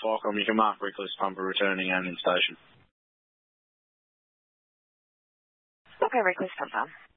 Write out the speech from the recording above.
FOCOM, you can mark reckless pumper returning and in station. Okay, reckless pumper.